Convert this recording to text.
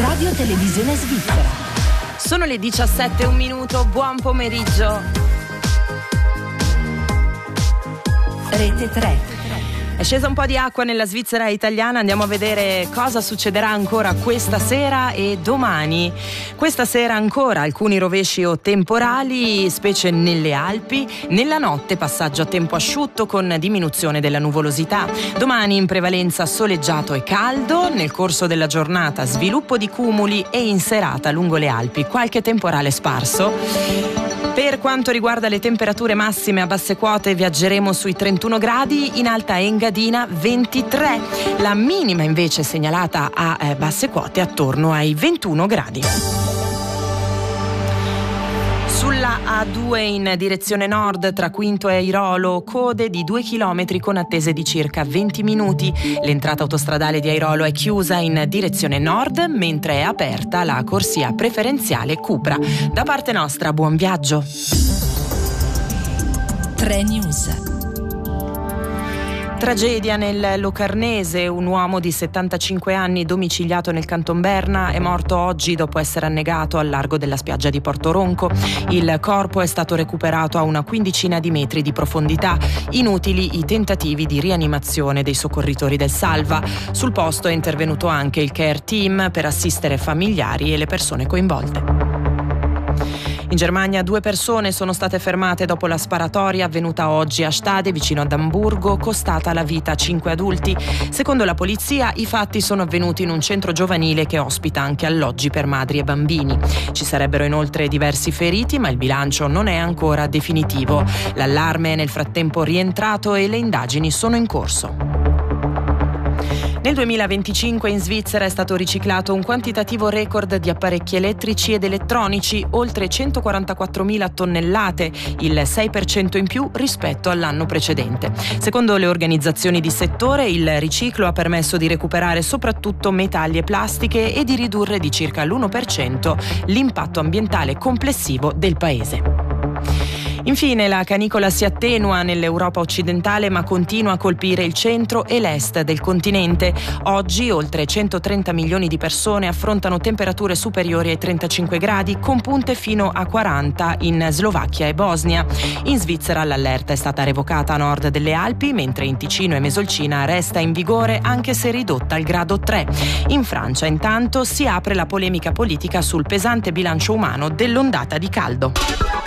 Radio Televisione Svizzera. Sono le 17:01, buon pomeriggio. Rete 3. È scesa un po' di acqua nella Svizzera italiana, andiamo a vedere cosa succederà ancora questa sera e domani. Questa sera ancora alcuni rovesci o temporali, specie nelle Alpi. Nella notte passaggio a tempo asciutto con diminuzione della nuvolosità. Domani in prevalenza soleggiato e caldo, nel corso della giornata sviluppo di cumuli e in serata lungo le Alpi qualche temporale sparso. Per quanto riguarda le temperature massime a basse quote viaggeremo sui 31 gradi, in Alta Engadina 23. La minima invece segnalata a basse quote attorno ai 21 gradi. Sulla A2 in direzione nord tra Quinto e Airolo, code di 2 chilometri con attese di circa 20 minuti. L'entrata autostradale di Airolo è chiusa in direzione nord, mentre è aperta la corsia preferenziale Cupra. Da parte nostra, buon viaggio. 3 News. Tragedia nel Locarnese, un uomo di 75 anni domiciliato nel Canton Berna è morto oggi dopo essere annegato al largo della spiaggia di Porto Ronco. Il corpo è stato recuperato a una quindicina di metri di profondità. Inutili i tentativi di rianimazione dei soccorritori del Salva. Sul posto è intervenuto anche il care team per assistere familiari e le persone coinvolte. In Germania 2 persone sono state fermate dopo la sparatoria avvenuta oggi a Stade, vicino ad Amburgo, costata la vita a 5 adulti. Secondo la polizia, i fatti sono avvenuti in un centro giovanile che ospita anche alloggi per madri e bambini. Ci sarebbero inoltre diversi feriti, ma il bilancio non è ancora definitivo. L'allarme è nel frattempo rientrato e le indagini sono in corso. Nel 2025 in Svizzera è stato riciclato un quantitativo record di apparecchi elettrici ed elettronici, oltre 144.000 tonnellate, il 6% in più rispetto all'anno precedente. Secondo le organizzazioni di settore, il riciclo ha permesso di recuperare soprattutto metalli e plastiche e di ridurre di circa l'1% l'impatto ambientale complessivo del paese. Infine la canicola si attenua nell'Europa occidentale ma continua a colpire il centro e l'est del continente. Oggi oltre 130 milioni di persone affrontano temperature superiori ai 35 gradi con punte fino a 40 in Slovacchia e Bosnia. In Svizzera l'allerta è stata revocata a nord delle Alpi, mentre in Ticino e Mesolcina resta in vigore anche se ridotta al grado 3. In Francia intanto si apre la polemica politica sul pesante bilancio umano dell'ondata di caldo.